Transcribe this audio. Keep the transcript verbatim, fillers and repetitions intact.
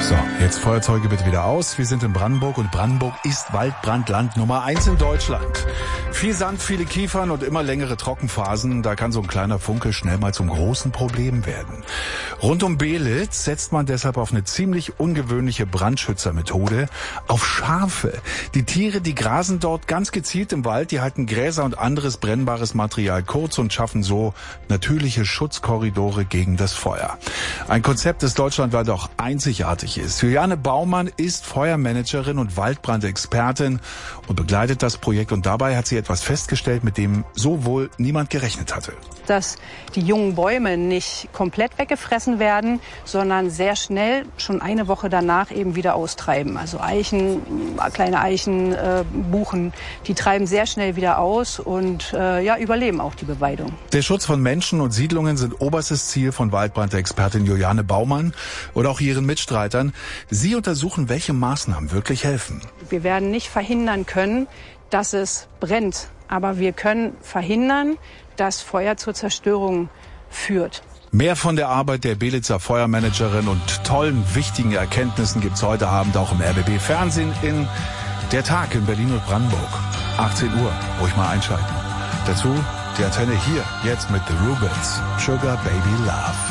So, jetzt Feuerzeuge bitte wieder aus. Wir sind in Brandenburg und Brandenburg ist Waldbrandland Nummer eins in Deutschland. Viel Sand, viele Kiefern und immer längere Trockenphasen. Da kann so ein kleiner Funke schnell mal zum großen Problem werden. Rund um Belitz setzt man deshalb auf eine ziemlich ungewöhnliche Brandschützermethode, auf Schafe. Die Tiere, die grasen dort ganz gezielt im Wald, die halten Gräser und anderes brennbares Material kurz und schaffen so natürliche Schutzkorridore gegen das Feuer. Ein Konzept, das deutschlandweit auch einzigartig ist. Juliane Baumann ist Feuermanagerin und Waldbrandexpertin und begleitet das Projekt. Und dabei hat sie etwas festgestellt, mit dem so wohl niemand gerechnet hatte. Dass die jungen Bäume nicht komplett weggefressen werden, sondern sehr schnell, schon eine Woche danach, eben wieder austreiben. Also Eichen, kleine Eichen, äh, Buchen, die treiben sehr schnell wieder aus und äh, ja, überleben auch die Beweidung. Der Schutz von Menschen und Siedlungen sind oberstes Ziel von Waldbrandexpertin Juliane Baumann oder auch ihren Mitstreitern. Sie untersuchen, welche Maßnahmen wirklich helfen. Wir werden nicht verhindern können, dass es brennt, aber wir können verhindern, dass Feuer zur Zerstörung führt. Mehr von der Arbeit der Belitzer Feuermanagerin und tollen, wichtigen Erkenntnissen gibt's heute Abend auch im R B B Fernsehen in Der Tag in Berlin und Brandenburg. achtzehn Uhr, ruhig mal einschalten. Dazu die Antenne hier, jetzt mit The Rubens, Sugar Baby Love.